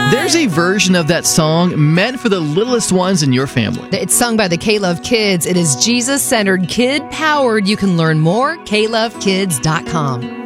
There's a version of that song meant for the littlest ones in your family. It's sung by the K-Love Kids. It is Jesus-centered, kid-powered. You can learn more, klovekids.com.